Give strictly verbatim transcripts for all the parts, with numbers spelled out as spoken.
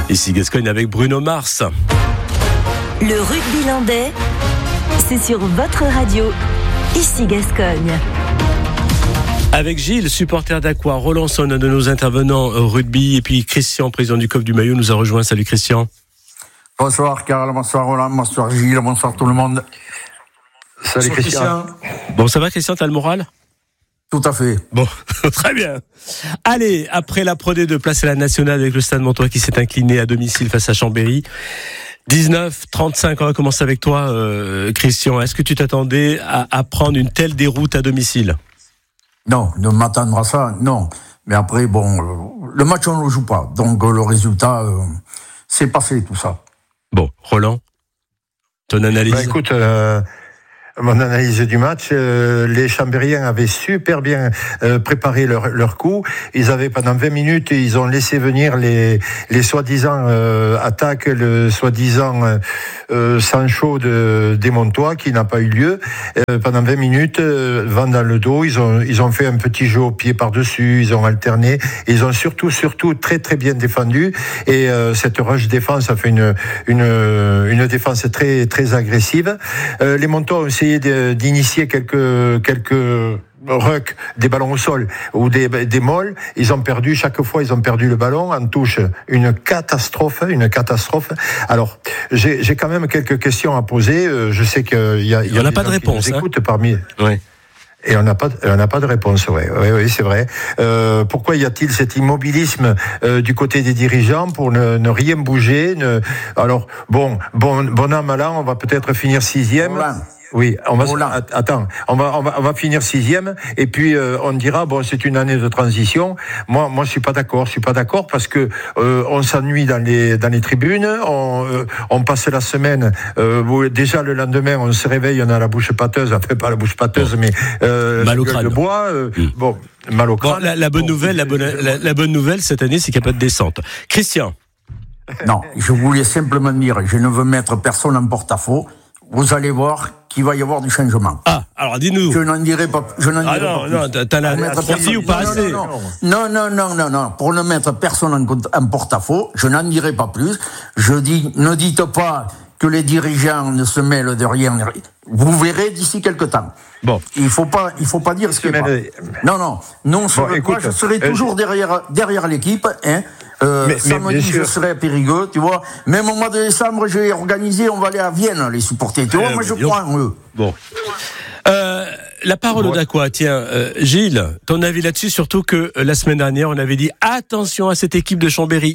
Ici Gascogne avec Bruno Mars. Le rugby landais, c'est sur votre radio. Ici Gascogne. Avec Gilles, supporter d'Aqua, Roland Son, un de nos intervenants rugby, et puis Christian, président du C O F du Maillot, nous a rejoint. Salut Christian. Bonsoir Karl, bonsoir Roland, bonsoir Gilles, bonsoir tout le monde. Salut bonsoir, Christian. Bon, ça va Christian, t'as le moral ? Tout à fait. Bon, très bien. Allez, après la Pro D deux, place à la nationale avec le Stade Montois qui s'est incliné à domicile face à Chambéry. dix-neuf trente-cinq, on va commencer avec toi, euh, Christian. Est-ce que tu t'attendais à, à prendre une telle déroute à domicile ? Non, de m'attendre à ça, non. Mais après, bon, euh, le match, on ne le joue pas. Donc, euh, le résultat, euh, c'est passé, tout ça. Bon, Roland, ton analyse ? Bah, écoute, euh, mon analyse du match, euh, les Chambériens avaient super bien euh, préparé leur, leur coup. Ils avaient pendant vingt minutes, ils ont laissé venir les, les soi-disant euh, attaques, le soi-disant euh, sang chaud de, des Montois qui n'a pas eu lieu. Euh, pendant vingt minutes, euh, vent dans le dos, ils ont, ils ont fait un petit jeu au pied par-dessus, ils ont alterné. Ils ont surtout, surtout très très bien défendu. Et euh, cette rush défense a fait une, une, une défense très, très agressive. Euh, les Montois ont essayé d'initier quelques quelques rucks, des ballons au sol ou des des molles. Ils ont perdu chaque fois. Ils ont perdu le ballon en touche. Une catastrophe, une catastrophe. Alors j'ai j'ai quand même quelques questions à poser. Je sais qu'il y a il y en a pas de réponse. Hein. Écoute parmi. Oui. Et on n'a pas, on n'a pas de réponse. Oui, oui, oui, c'est vrai. Euh, pourquoi y a-t-il cet immobilisme euh, du côté des dirigeants pour ne, ne rien bouger ne... Alors bon, bon, bon an mal an, on va peut-être finir sixième. Voilà. Oui, on va voilà. attends, on va on va on va finir sixième et puis euh, on dira bon c'est une année de transition. Moi moi je suis pas d'accord, je suis pas d'accord parce que euh, on s'ennuie dans les dans les tribunes, on euh, on passe la semaine euh, où déjà le lendemain on se réveille, on a la bouche pâteuse, enfin pas la bouche pâteuse mais euh, mal au crâne. Le bois euh, mmh. bon mal au crâne. Bon, la, la bonne bon, nouvelle la bonne la, la bonne nouvelle cette année c'est qu'il n'y a pas de descente. Christian. Non, je voulais simplement dire, je ne veux mettre personne en porte-à-faux. Vous allez voir qu'il va y avoir du changement. Ah, alors dis-nous. Je n'en dirai pas. Je n'en ah dirai non, pas non, plus. t'as la merci ou pas non, assez. Non non, non, non, non, non. Pour ne mettre personne en, en porte-à-faux, je n'en dirai pas plus. Je dis, ne dites pas que les dirigeants ne se mêlent de rien. Vous verrez d'ici quelque temps. Bon. Il faut pas, il faut pas dire ce qu'il y a. Non, non. Non, sur bon, le écoute, quoi, je serai euh, toujours derrière, derrière l'équipe, hein. Euh, mais, samedi, je serai à Périgueux, tu vois. Même au mois de décembre, j'ai organisé, on va aller à Vienne, les supporter. Tu vois, euh, moi, je crois en eux. Bon. Euh, la parole ouais. d'Aqua, tiens, euh, Gilles, ton avis là-dessus, surtout que euh, la semaine dernière, on avait dit attention à cette équipe de Chambéry.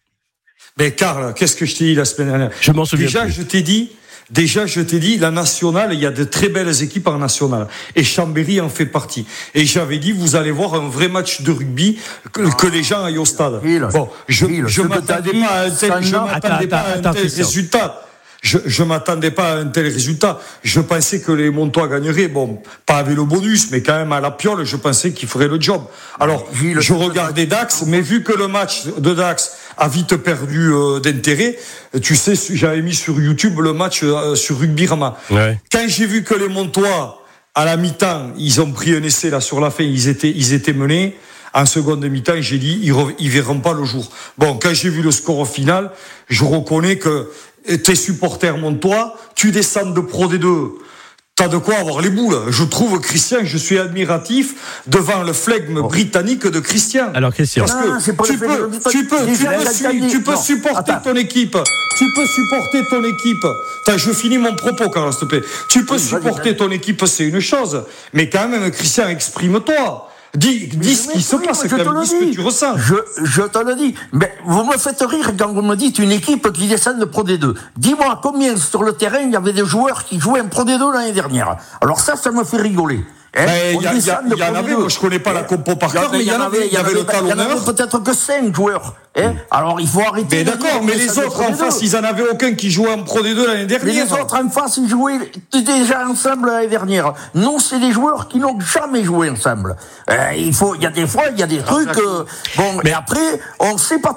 Mais Karl, qu'est-ce que je t'ai dit la semaine dernière ? Je m'en souviens. Déjà, plus. je t'ai dit. Déjà, je t'ai dit, la nationale, il y a de très belles équipes en nationale. Et Chambéry en fait partie. Et j'avais dit, vous allez voir un vrai match de rugby, que, que les gens aillent au stade. Bon, je ne m'attendais pas à un tel, je m'attendais pas à un tel résultat. Je, je m'attendais pas à un tel résultat. Je pensais que les Montois gagneraient. Bon, pas avec le bonus, mais quand même à la piole, je pensais qu'ils feraient le job. Alors, Gilles, je regardais Dax, mais vu que le match de Dax a vite perdu euh, d'intérêt, tu sais, j'avais mis sur YouTube le match euh, sur Rugby-Rama. Ouais. Quand j'ai vu que les Montois, à la mi-temps, ils ont pris un essai là sur la fin, ils étaient, ils étaient menés. En seconde mi-temps, j'ai dit, ils, re, ils verront pas le jour. Bon, quand j'ai vu le score au final, je reconnais que tes supporters Montois, tu descends de Pro D deux. T'as de quoi avoir les boules. Je trouve, Christian, je suis admiratif devant le flegme oh. britannique de Christian. Alors, Christian. Parce que non, tu, peux, tu peux, tu peux, tu peux, tu peux supporter non. ton équipe. Tu peux supporter ton équipe. T'as, je finis mon propos, Carlos, s'il te plaît. Tu peux oui, supporter ton équipe, c'est une chose. Mais quand même, Christian, exprime-toi. Dis, dis ce qui se passe, dis ce que tu ressens. Je, je te le dis. Mais vous me faites rire quand vous me dites une équipe qui descend de Pro D deux. Dis-moi combien sur le terrain il y avait des joueurs qui jouaient en Pro D deux l'année dernière. Alors ça, ça me fait rigoler. Il hein, y, y, y, y en avait, moi je connais pas la compo par cœur, mais il y en avait, il y avait le talonneur. Il y en avait peut-être que cinq joueurs. Hein. Alors il faut arrêter. Mais d'accord, mais les autres en face, ils en avaient aucun qui jouait en Pro D deux l'année dernière. Mais les autres en face, ils jouaient déjà ensemble l'année dernière. Non, c'est des joueurs qui n'ont jamais joué ensemble. Euh, il faut, il y a des fois, il y a des trucs. Euh, bon, mais après, on sait pas tout.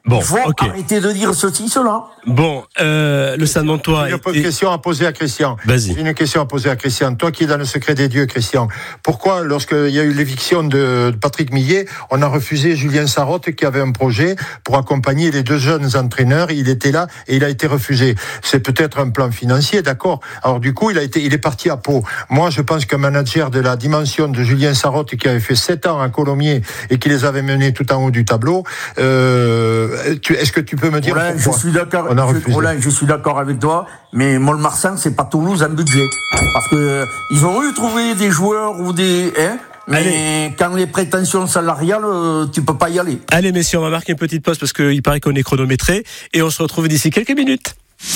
Bon, il faut okay. arrêter de dire ceci, cela. Bon, euh, le Stade Montois... J'ai une et... question à poser à Christian. Vas-y. J'ai une question à poser à Christian. Toi qui es dans le secret des dieux, Christian, pourquoi, lorsqu'il y a eu l'éviction de Patrick Millet, on a refusé Julien Sarraute qui avait un projet pour accompagner les deux jeunes entraîneurs? Il était là et il a été refusé. C'est peut-être un plan financier, d'accord. Alors du coup, il a été, il est parti à Pau. Moi, je pense qu'un manager de la dimension de Julien Sarraute qui avait fait sept ans à Colomiers et qui les avait menés tout en haut du tableau, euh, Tu, est-ce que tu peux me dire Roland, pourquoi je suis d'accord, on a refusé. Roland, je suis d'accord avec toi, mais Mont-de-Marsan, c'est pas Toulouse en budget. Parce que euh, ils ont eu trouvé des joueurs ou des... Hein, mais Allez. Quand les prétentions salariales, euh, tu peux pas y aller. Allez messieurs, on va marquer une petite pause parce qu'il paraît qu'on est chronométré et on se retrouve d'ici quelques minutes.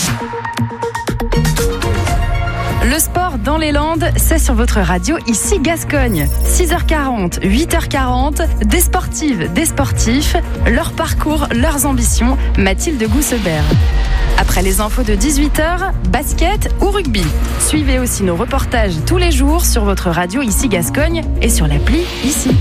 Le sport dans les Landes, c'est sur votre radio, ici Gascogne. six heures quarante, huit heures quarante, des sportives, des sportifs, leur parcours, leurs ambitions, Mathilde Goussebert. Après les infos de dix-huit heures, basket ou rugby. Suivez aussi nos reportages tous les jours sur votre radio, ici Gascogne, et sur l'appli ici.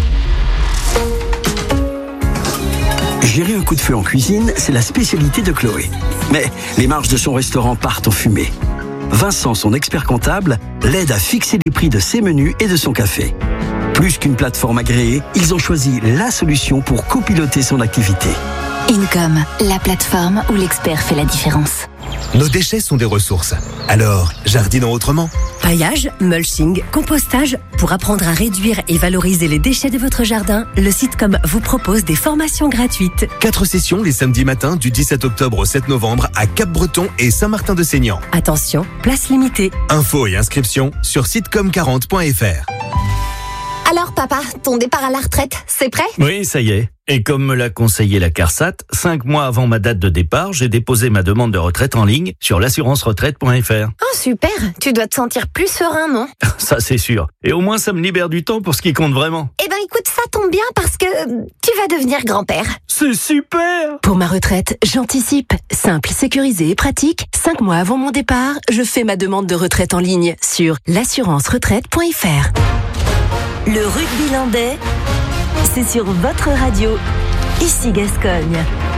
Gérer un coup de feu en cuisine, c'est la spécialité de Chloé. Mais les marges de son restaurant partent en fumée. Vincent, son expert comptable, l'aide à fixer les prix de ses menus et de son café. Plus qu'une plateforme agréée, ils ont choisi la solution pour copiloter son activité. Income, la plateforme où l'expert fait la différence. Nos déchets sont des ressources. Alors, jardinons autrement. Paillage, mulching, compostage. Pour apprendre à réduire et valoriser les déchets de votre jardin, le Sitcom vous propose des formations gratuites. Quatre sessions les samedis matins du dix-sept octobre au sept novembre à Cap-Breton et Saint-Martin-de-Seignan. Attention, place limitée. Infos et inscriptions sur sitcom quarante point f r. Alors papa, ton départ à la retraite, c'est prêt ? Oui, ça y est. Et comme me l'a conseillé la CARSAT, cinq mois avant ma date de départ, j'ai déposé ma demande de retraite en ligne sur l'assurance retraite point f r. Oh super, tu dois te sentir plus serein, non ? Ça c'est sûr. Et au moins ça me libère du temps pour ce qui compte vraiment. Eh ben écoute, ça tombe bien parce que tu vas devenir grand-père. C'est super ! Pour ma retraite, j'anticipe. Simple, sécurisé et pratique. Cinq mois avant mon départ, je fais ma demande de retraite en ligne sur l'assurance retraite point f r. Le rugby landais, c'est sur votre radio, ici Gascogne.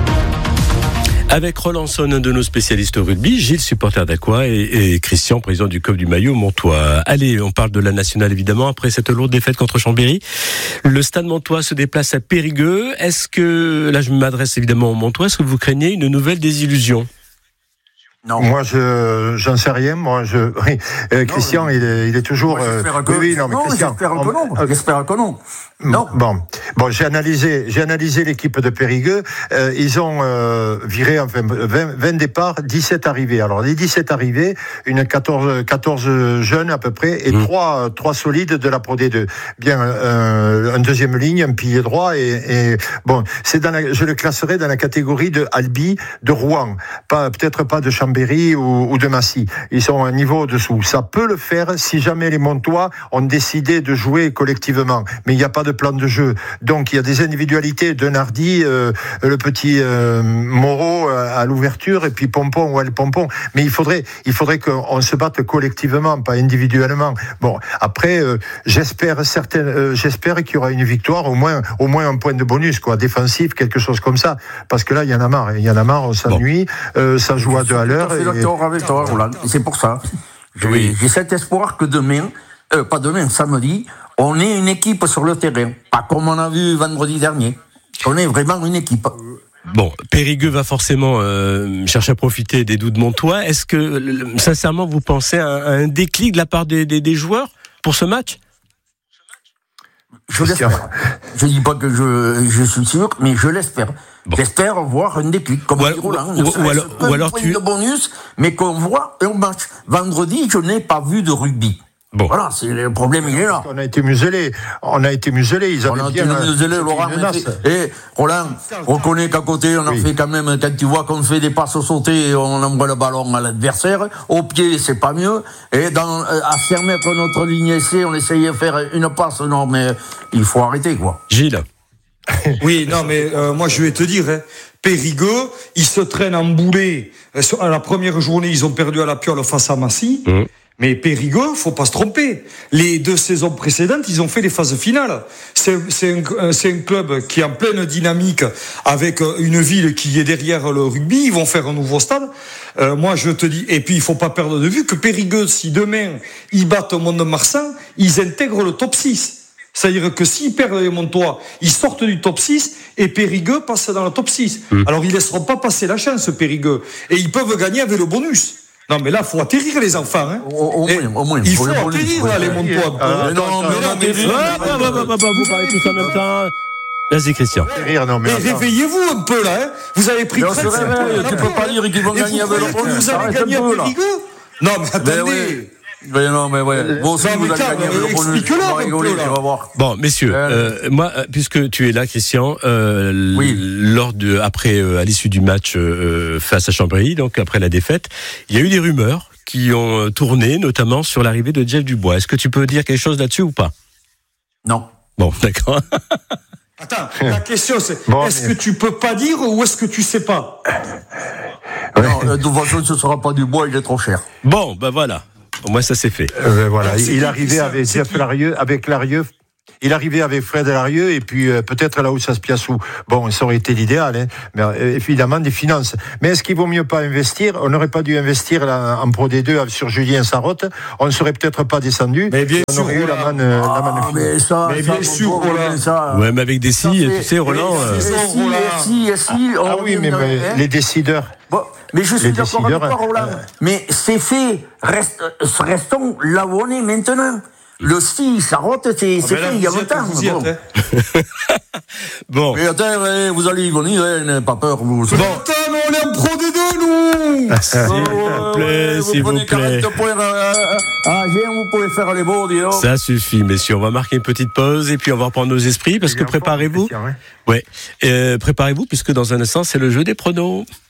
Avec Roland Son, un de nos spécialistes rugby, Gilles, supporter d'Aqua, et, et Christian, président du C O P du Maillot Montois. Allez, on parle de la nationale évidemment, après cette lourde défaite contre Chambéry. Le Stade Montois se déplace à Périgueux. Est-ce que, là je m'adresse évidemment au Montois, est-ce que vous craignez une nouvelle désillusion ? Non. Moi, je, j'en sais rien. Moi, je, oui. Euh, Christian, non, il est, il est toujours. Moi, j'espère euh, que, oui, oui, non, mais non, Christian. J'espère que non. J'espère que non. Non. Bon, bon, j'ai analysé, j'ai analysé l'équipe de Périgueux. Euh, ils ont euh, viré enfin vingt, vingt départs, dix-sept arrivées. Alors les dix-sept arrivées, une quatorze, quatorze jeunes à peu près, et mmh. trois, trois solides de la Pro D deux. Bien, euh, un deuxième ligne, un pilier droit, et, et bon, c'est dans la, je le classerai dans la catégorie de Albi, de Rouen, pas peut-être pas de Chambéry ou, ou de Massy. Ils sont un niveau au-dessous. Ça peut le faire si jamais les Montois ont décidé de jouer collectivement, mais il n'y a pas de plan de jeu. Donc il y a des individualités de Nardi, euh, le petit euh, Moreau à l'ouverture, et puis Pompon ou El Pompon. Mais il faudrait, il faudrait qu'on se batte collectivement, pas individuellement. Bon, après, euh, j'espère certaines, euh, j'espère qu'il y aura une victoire, au moins, au moins un point de bonus, quoi, défensif, quelque chose comme ça. Parce que là, il y en a marre. Il y en a marre, on s'ennuie, bon. euh, ça joue à deux à l'heure. Je suis d'accord avec toi, Roland. C'est pour ça. J'ai, oui. j'ai cet espoir que demain, euh, pas demain, samedi, on est une équipe sur le terrain, pas comme on a vu vendredi dernier. On est vraiment une équipe. Bon, Périgueux va forcément euh, chercher à profiter des doutes de Montois. Est-ce que, sincèrement, vous pensez à un, à un déclic de la part des, des, des joueurs pour ce match ? Je l'espère. Je dis pas que je, je suis sûr, mais je l'espère. Bon. J'espère voir un déclic, comme dit Roland. Ou, ou, ou alors, ou alors point tu... de bonus, mais qu'on voit un match. Vendredi, je n'ai pas vu de rugby. Bon. Voilà, c'est le problème, il est là. On a été muselés. On a été muselés. Ils avaient on a bien été muselés, Laurent. Et Roland, reconnais qu'à côté, on en oui. fait quand même, quand tu vois qu'on fait des passes sautées, on envoie le ballon à l'adversaire. Au pied, c'est pas mieux. Et dans, à faire mettre notre ligne essai, on essayait de faire une passe. Non, mais il faut arrêter, quoi. Gilles. Oui, non, mais euh, moi je vais te dire, hein, Périgueux, ils se traînent en boulet. À la première journée, ils ont perdu à la Piole face à Massy. Mmh. Mais Périgueux, faut pas se tromper. Les deux saisons précédentes, ils ont fait les phases finales. C'est, c'est, un, c'est un club qui est en pleine dynamique avec une ville qui est derrière le rugby. Ils vont faire un nouveau stade. Euh, moi, je te dis, et puis il faut pas perdre de vue que Périgueux, si demain ils battent Mont-de-Marsan, ils intègrent le top six. C'est-à-dire que s'ils perdent les Montois, ils sortent du top six et Périgueux passe dans le top six. Mmh. Alors ils laisseront pas passer la chance, Périgueux. Et ils peuvent gagner avec le bonus. Non, mais là, il faut atterrir les enfants. Hein. Au, au moins, au moins. Il faut, faut atterrir, là, les Montois. Ah, mais non, mais non, mais vous parlez tous en même temps. Vas-y, Christian. Rire, non, mais mais réveillez-vous un peu, là. Hein. Vous avez pris trente. Tu peux pas dire qu'ils vont gagner avec le bonus. Vous allez gagner avec Périgueux. Non, mais attendez. Mais non, mais ouais. Bon, ça, vous allez gagner avec le bonus. On va rigoler, tu vas voir. Bon, messieurs, euh, moi, puisque tu es là, Christian, euh, oui. lors de, après, euh, à l'issue du match euh, face à Chambéry, donc après la défaite, il y a eu des rumeurs qui ont tourné, notamment sur l'arrivée de Jeff Dubois. Est-ce que tu peux dire quelque chose là-dessus ou pas? Non. Bon, d'accord. Attends, la question c'est, bon, est-ce mais... que tu peux pas dire ou est-ce que tu sais pas? Non, de toute façon, ce sera pas Dubois, il est trop cher. Bon, ben voilà. Au moins, ça c'est fait. Euh, voilà. Alors, il arrivait avec Jeff Larieux, avec Larieux. Il arrivait avec Fred Larieux et puis euh, peut-être là où ça se Piassou. Bon, ça aurait été l'idéal, hein, mais euh, évidemment des finances. Mais est-ce qu'il vaut mieux pas investir? On n'aurait pas dû investir là, en Pro D deux sur Julien Sarraute. On ne serait peut-être pas descendu. Mais bien on sûr, aurait eu la manne, euh, ah, la manne mais ça, mais ça, bien sûr, Roland. Ça, ouais, mais avec des si, tu sais, Roland. Et si, et si, et si. Ah oui, mais, mais hein? Les décideurs. Bon, mais je suis d'accord avec toi, Roland. Euh... Mais c'est fait. Reste, restons là où on est maintenant. Le si, Sarraute, c'est, c'est ah fait il y a longtemps. Bon. Bon. Mais attends, vous allez y venir, n'ayez pas peur. Vous. Bon, attends, on est en Pro D deux, nous. S'il vous plaît, vous s'il vous plaît. quarante points à, à Agen, vous pouvez faire les beaux, dis donc. Ça suffit, messieurs. On va marquer une petite pause et puis on va reprendre nos esprits parce que préparez-vous. Ouais. Euh, préparez-vous puisque dans un instant, c'est le jeu des pronos.